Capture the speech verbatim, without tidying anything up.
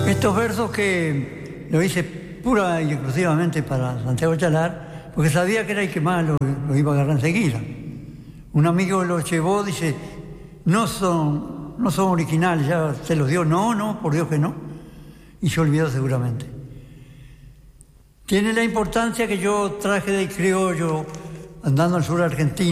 Estos versos que lo hice pura y exclusivamente para Santiago Chalar, porque sabía que era el que más lo, lo iba a agarrar enseguida. Un amigo lo llevó, dice, no son, no son originales, ya se los dio. No, no, por Dios que no. Y se olvidó seguramente. Tiene la importancia que yo traje del criollo andando al sur argentino.